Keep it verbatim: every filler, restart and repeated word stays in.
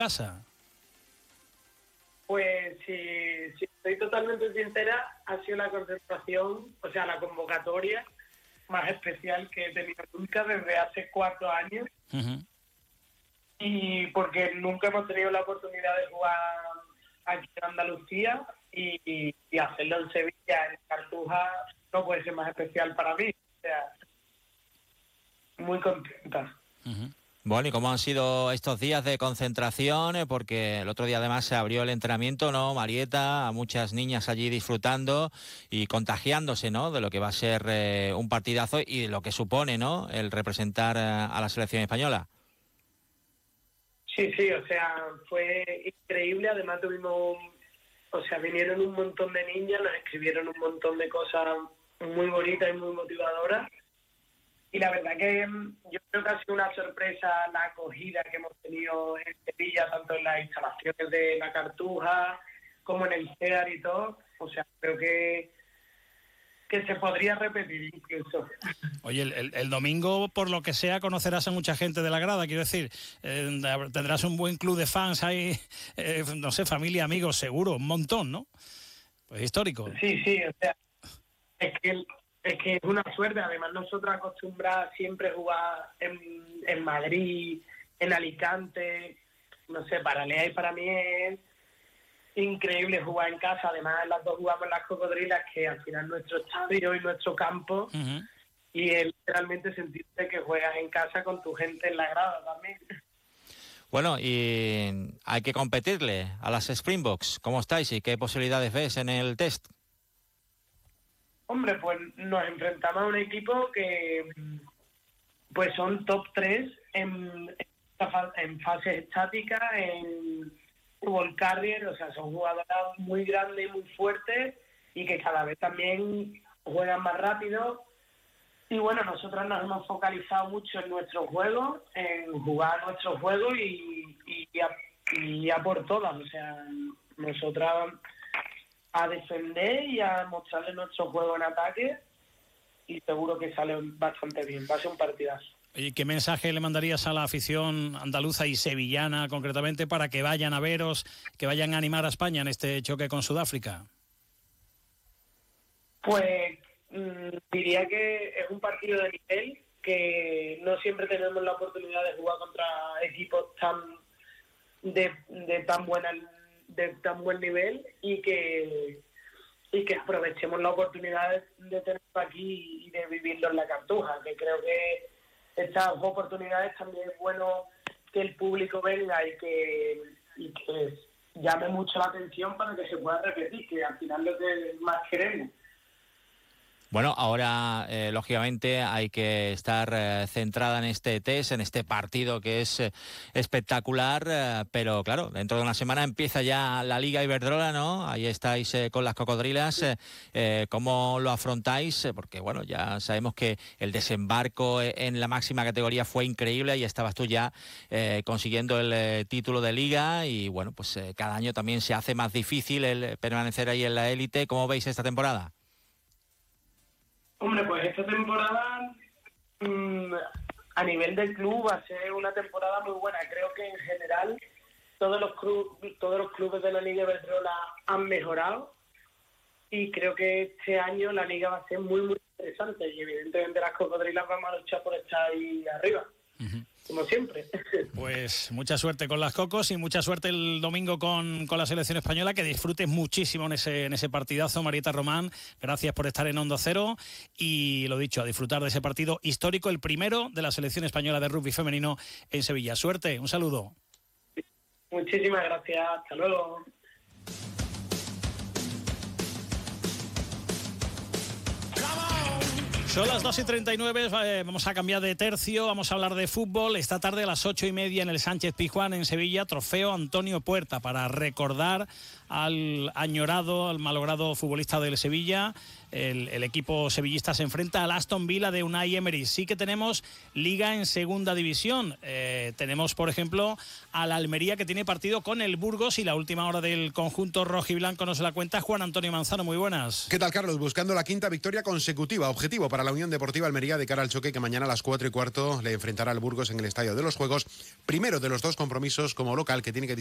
casa. Pues si, si estoy totalmente sincera, ha sido la concentración, o sea, la convocatoria más especial que he tenido nunca desde hace cuatro años. Uh-huh. Y porque nunca hemos tenido la oportunidad de jugar aquí en Andalucía y, y, y hacerlo en Sevilla, en Cartuja, no puede ser más especial para mí. O sea, muy contenta. Uh-huh. Bueno, ¿y cómo han sido estos días de concentración? Eh, Porque el otro día además se abrió el entrenamiento, ¿no, Marieta? A muchas niñas allí disfrutando y contagiándose, ¿no?, de lo que va a ser eh, un partidazo y de lo que supone, ¿no?, el representar eh, a la selección española. Sí, sí, o sea, fue increíble. Además tuvimos, o sea, vinieron un montón de niñas, nos escribieron un montón de cosas muy bonitas y muy motivadoras. Y la verdad que yo creo que ha sido una sorpresa la acogida que hemos tenido en Sevilla, tanto en las instalaciones de la Cartuja como en el C E A R y todo. O sea, creo que, que se podría repetir incluso. Oye, el, el, el domingo, por lo que sea, conocerás a mucha gente de la grada, quiero decir, eh, tendrás un buen club de fans ahí, eh, no sé, familia, amigos, seguro, un montón, ¿no? Pues histórico. Sí, sí, o sea, es que... El, Es que es una suerte. Además, nosotros acostumbrados siempre a jugar en, en Madrid, en Alicante, no sé, para Lea y para mí es increíble jugar en casa. Además, las dos jugamos en las Cocodrilas, que al final es nuestro estadio y nuestro campo, Uh-huh. y es literalmente sentirte que juegas en casa con tu gente en la grada también. Bueno, y hay que competirle a las Springboks. ¿Cómo estáis y qué posibilidades ves en el test? Hombre, pues nos enfrentamos a un equipo que pues son top tres en, en fases estáticas, en ball carrier, o sea, son jugadoras muy grandes y muy fuertes y que cada vez también juegan más rápido. Y bueno, nosotros nos hemos focalizado mucho en nuestro juego, en jugar nuestro juego y, y, a, y a por todas. O sea, nosotras a defender y a mostrarle nuestro juego en ataque, y seguro que sale bastante bien. Va a ser un partidazo. ¿Y qué mensaje le mandarías a la afición andaluza y sevillana concretamente para que vayan a veros, que vayan a animar a España en este choque con Sudáfrica? Pues mmm, diría que es un partido de nivel, que no siempre tenemos la oportunidad de jugar contra equipos tan de, de tan buena de tan buen nivel, y que y que aprovechemos la oportunidad de, de tenerlo aquí y de vivirlo en la Cartuja, que creo que estas oportunidades también es bueno que el público venga y que, y que llame mucho la atención para que se pueda repetir, que al final es lo que más queremos. Bueno, ahora, eh, lógicamente, hay que estar eh, centrada en este test, en este partido que es eh, espectacular, eh, pero claro, dentro de una semana empieza ya la Liga Iberdrola, ¿no? Ahí estáis eh, con las Cocodrilas. Eh, eh, ¿Cómo lo afrontáis? Eh, porque, bueno, ya sabemos que el desembarco en la máxima categoría fue increíble y estabas tú ya eh, consiguiendo el eh, título de Liga y, bueno, pues eh, cada año también se hace más difícil el permanecer ahí en la élite. ¿Cómo veis esta temporada? Hombre, pues esta temporada mmm, a nivel del club va a ser una temporada muy buena. Creo que en general todos los club, todos los clubes de la Liga Iberdrola han mejorado, y creo que este año la Liga va a ser muy, muy interesante, y evidentemente las Cocodrilas vamos a luchar por estar ahí arriba. Uh-huh. Como siempre. Pues mucha suerte con las Cocos y mucha suerte el domingo con, con la selección española, que disfrutes muchísimo en ese, en ese partidazo. Marieta Román, gracias por estar en Onda Cero y, lo dicho, a disfrutar de ese partido histórico, el primero de la selección española de rugby femenino en Sevilla. Suerte, un saludo. Muchísimas gracias, hasta luego. Son las dos y treinta y nueve, eh, vamos a cambiar de tercio, vamos a hablar de fútbol. Esta tarde a las ocho y media en el Sánchez Pizjuán en Sevilla, trofeo Antonio Puerta, para recordar al añorado, al malogrado futbolista del Sevilla, el, el equipo sevillista se enfrenta al Aston Villa de Unai Emery. Sí que tenemos Liga en segunda división. Eh, tenemos, por ejemplo, a la Almería, que tiene partido con el Burgos, y la última hora del conjunto rojiblanco nos la cuenta Juan Antonio Manzano. Muy buenas. ¿Qué tal, Carlos? Buscando la quinta victoria consecutiva. Objetivo para la Unión Deportiva Almería de cara al choque que mañana a las cuatro y cuarto le enfrentará al Burgos en el Estadio de los Juegos. Primero de los dos compromisos como local que tiene que